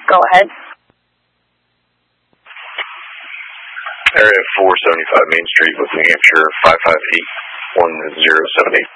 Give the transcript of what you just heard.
Go ahead. Area 475 Main Street with New Hampshire 5581078.